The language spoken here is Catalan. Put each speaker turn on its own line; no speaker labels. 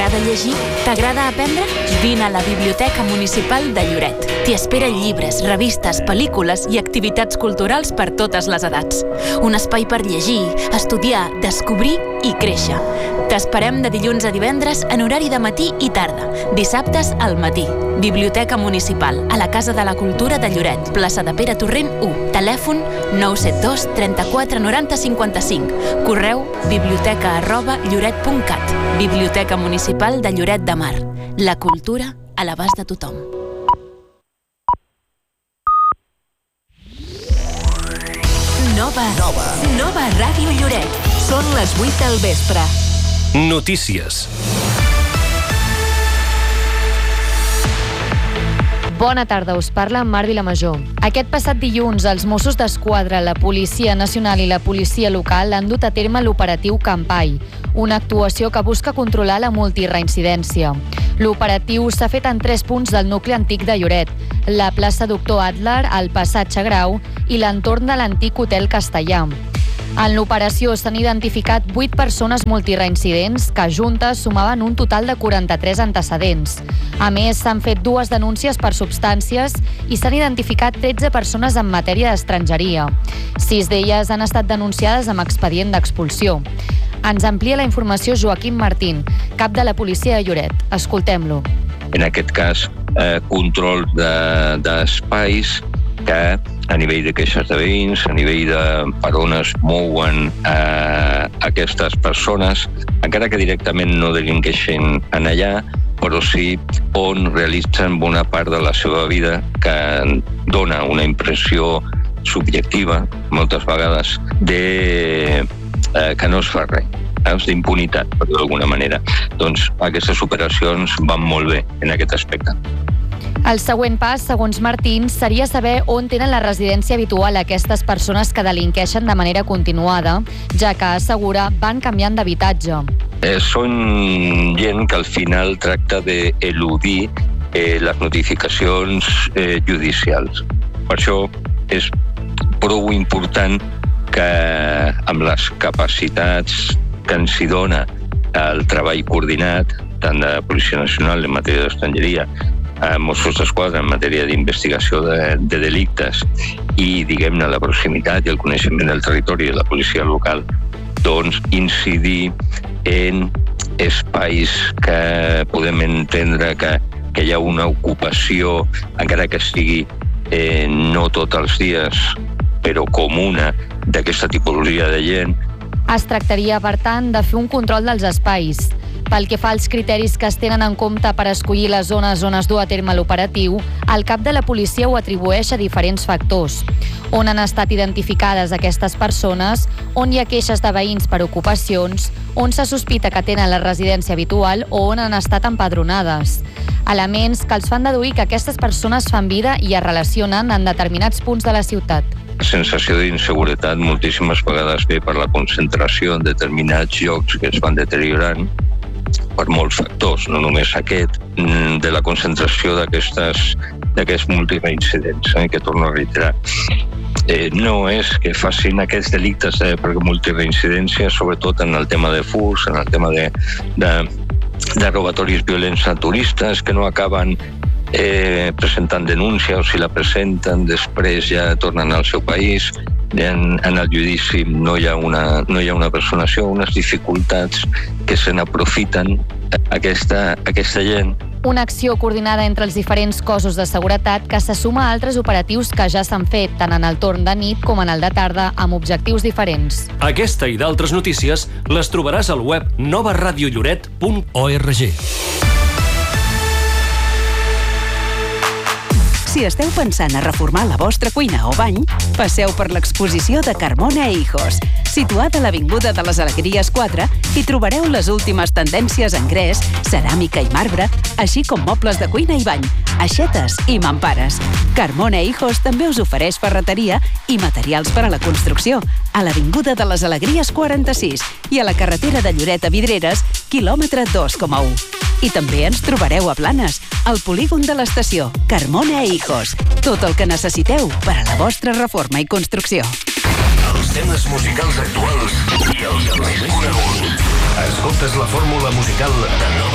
T'agrada llegir? T'agrada aprendre? Vine a la Biblioteca Municipal de Lloret. T'hi esperen llibres, revistes, pel·lícules i activitats culturals per totes les edats. Un espai per llegir, estudiar, descobrir i créixer. T'esperem de dilluns a divendres en horari de matí i tarda, dissabtes al matí. Biblioteca Municipal, a la Casa de la Cultura de Lloret, plaça de Pere Torrent 1, telèfon 972 34 90 55, correu biblioteca@lloret.cat. Biblioteca Municipal de Lloret de Mar. La cultura a l'abast de tothom. Nova Ràdio Lloret. Són les 8 del vespre.
Notícies.
Bona tarda, us parla Mar Vilamajor. Aquest passat dilluns, els Mossos d'Esquadra, la Policia Nacional i la Policia Local han dut a terme l'operatiu Campai, una actuació que busca controlar la multireincidència. L'operatiu s'ha fet en 3 punts del nucli antic de Lloret, la plaça Doctor Adler, el passatge Grau i l'entorn de l'antic Hotel Castellà. En l'operació s'han identificat 8 persones multireincidents que juntes sumaven un total de 43 antecedents. A més, s'han fet 2 denúncies per substàncies i s'han identificat 13 persones en matèria d'estrangeria. 6 d'elles han estat denunciades amb expedient d'expulsió. Ens amplia la informació Joaquim Martín, cap de la policia de Lloret. Escoltem-lo.
En aquest cas, control d'espais que a nivell de queixes de veïns, a nivell de per on es mouen aquestes persones, encara que directament no delinqueixin en allà, però sí on realitzen bona part de la seva vida que dona una impressió subjectiva, moltes vegades, de que no es fa res, d'impunitat, per dir d'alguna manera. Doncs aquestes operacions van molt bé en aquest aspecte.
El següent pas, segons Martín, seria saber on tenen la residència habitual aquestes persones que delinqueixen de manera continuada, ja que, assegura, van canviant d'habitatge.
Són gent que al final tracta d'eludir les notificacions judicials. Per això és prou important que amb les capacitats que ens hi dona el treball coordinat, tant de Policia Nacional en matèria d'estrangeria, Mossos d'Esquadra en matèria d'investigació de delictes i, diguem-ne, la proximitat i el coneixement del territori de la policia local, doncs incidir en espais que podem entendre que hi ha una ocupació, encara que sigui no tots els dies, però comuna, d'aquesta tipologia de gent.
Es tractaria, per tant, de fer un control dels espais. Pel que fa als criteris que es tenen en compte per escollir les zones on es du a terme l'operatiu, el cap de la policia ho atribueix a diferents factors. On han estat identificades aquestes persones, on hi ha queixes de veïns per ocupacions, on se sospita que tenen la residència habitual o on han estat empadronades. Elements que els fan deduir que aquestes persones fan vida i es relacionen en determinats punts de la ciutat.
La sensació d'inseguretat moltíssimes vegades ve per la concentració en determinats llocs que es van deteriorant per molts factors, no només aquest, de la concentració d'aquests multireincidents, que torno a reiterar. No és que facin aquests delictes per multireincidència, sobretot en el tema de furs, en el tema de robatoris violents a turistes que no acaben presentant denúncia, o si la presenten després ja tornen al seu país. En el judici no hi ha una personació, unes dificultats que se n'aprofiten aquesta gent.
Una acció coordinada entre els diferents cossos de seguretat que se suma a altres operatius que ja s'han fet, tant en el torn de nit com en el de tarda, amb objectius diferents.
Aquesta i d'altres notícies les trobaràs al web novaradiolloret.org.
Si esteu pensant a reformar la vostra cuina o bany, passeu per l'exposició de Carmona e Hijos. Situada a l'Avinguda de les Alegries 4, hi trobareu les últimes tendències en gres, ceràmica i marbre, així com mobles de cuina i bany, aixetes i mampares. Carmona e Hijos també us ofereix ferreteria i materials per a la construcció, a l'Avinguda de les Alegries 46 i a la carretera de Lloret a Vidreres, quilòmetre 2,1. I també ens trobareu a Blanes, al polígon de l'estació. Carmona e Hijos. Tot el que necessiteu per a la vostra reforma i construcció.
Els temes musicals actuals i els més coneguts. Escoltes la fórmula musical de